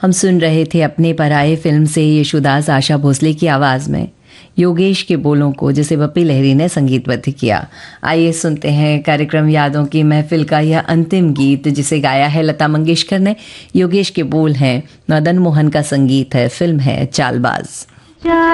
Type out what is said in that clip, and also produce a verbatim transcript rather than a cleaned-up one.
हम सुन रहे थे अपने पराये फिल्म से यशोदास आशा भोसले की आवाज़ में योगेश के बोलों को, जिसे बप्पी लहरी ने संगीतबद्ध किया। आइए सुनते हैं कार्यक्रम यादों की महफिल का यह अंतिम गीत, जिसे गाया है लता मंगेशकर ने। योगेश के बोल हैं, मदन मोहन का संगीत है, फिल्म है चालबाज।